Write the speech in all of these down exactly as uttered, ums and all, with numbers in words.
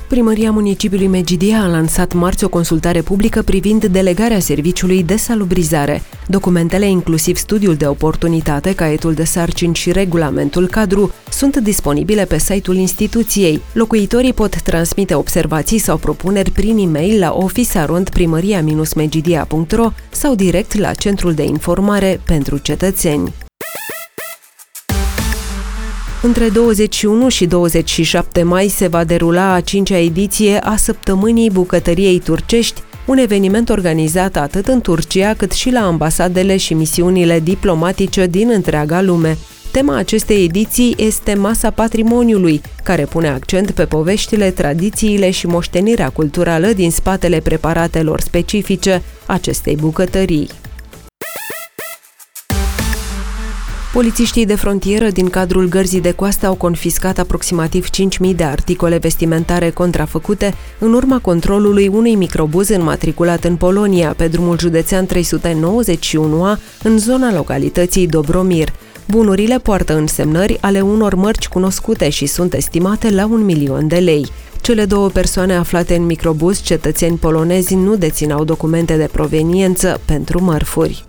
Primăria Municipiului Megidia a lansat marți o consultare publică privind delegarea serviciului de salubrizare. Documentele, inclusiv studiul de oportunitate, caietul de sarcini și regulamentul cadru, sunt disponibile pe site-ul instituției. Locuitorii pot transmite observații sau propuneri prin e-mail la office arond primăria megidia punct ro sau direct la Centrul de Informare pentru Cetățeni. Între douăzeci și unu și douăzeci și șapte mai se va derula a cincea ediție a Săptămânii Bucătăriei Turcești, un eveniment organizat atât în Turcia cât și la ambasadele și misiunile diplomatice din întreaga lume. Tema acestei ediții este Masa Patrimoniului, care pune accent pe poveștile, tradițiile și moștenirea culturală din spatele preparatelor specifice acestei bucătării. Polițiștii de frontieră din cadrul Gărzii de Coastă au confiscat aproximativ cinci mii de articole vestimentare contrafăcute în urma controlului unui microbuz înmatriculat în Polonia, pe drumul județean trei sute nouăzeci și unu A, în zona localității Dobromir. Bunurile poartă însemnări ale unor mărci cunoscute și sunt estimate la un milion de lei. Cele două persoane aflate în microbuz, cetățeni polonezi, nu deținau documente de proveniență pentru mărfuri.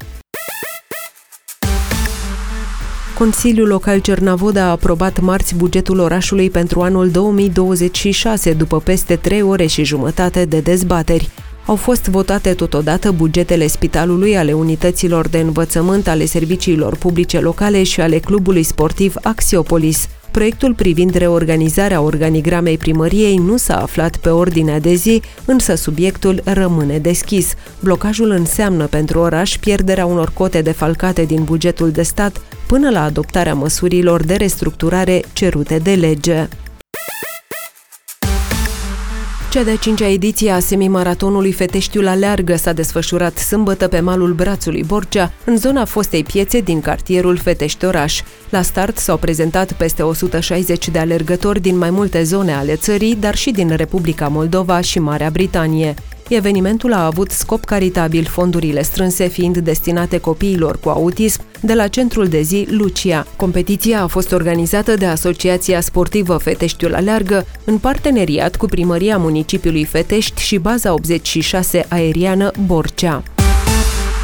Consiliul Local Cernavoda a aprobat marți bugetul orașului pentru anul două mii douăzeci și șase, după peste trei ore și jumătate de dezbateri. Au fost votate totodată bugetele spitalului, ale unităților de învățământ, ale serviciilor publice locale și ale clubului sportiv Axiopolis. Proiectul privind reorganizarea organigramei primăriei nu s-a aflat pe ordinea de zi, însă subiectul rămâne deschis. Blocajul înseamnă pentru oraș pierderea unor cote defalcate din bugetul de stat până la adoptarea măsurilor de restructurare cerute de lege. Cea de-a cincea ediție a semimaratonului Feteștiul Aleargă s-a desfășurat sâmbătă pe malul Brațului Borcea, în zona fostei piețe din cartierul Fetești Oraș. La start s-au prezentat peste o sută șaizeci de alergători din mai multe zone ale țării, dar și din Republica Moldova și Marea Britanie. Evenimentul a avut scop caritabil, fondurile strânse fiind destinate copiilor cu autism de la centrul de zi Lucia. Competiția a fost organizată de Asociația Sportivă Feteștiul Aleargă în parteneriat cu Primăria Municipiului Fetești și Baza optzeci și șase Aeriană Borcea.